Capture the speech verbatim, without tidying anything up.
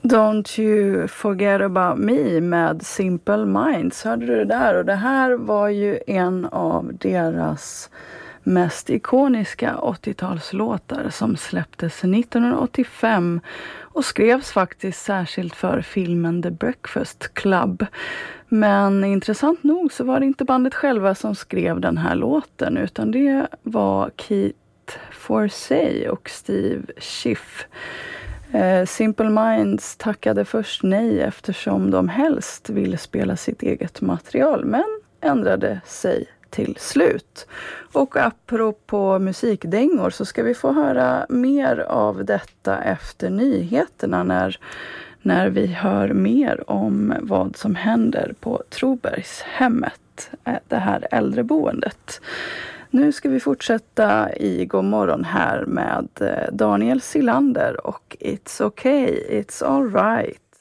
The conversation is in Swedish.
Don't you forget about me med Simple Minds. Hörde du det där? Och det här var ju en av deras mest ikoniska åttiotalslåtar som släpptes nittonhundraåttiofem och skrevs faktiskt särskilt för filmen The Breakfast Club. Men intressant nog så var det inte bandet själva som skrev den här låten, utan det var Keith Forsey och Steve Schiff. Eh, Simple Minds tackade först nej eftersom de helst ville spela sitt eget material, men ändrade sig till slut. Och apropå musikdängor så ska vi få höra mer av detta efter nyheterna när, när vi hör mer om vad som händer på Trobergshemmet, det här äldreboendet. Nu ska vi fortsätta i God morgon här med Daniel Silander och It's okay, it's all right.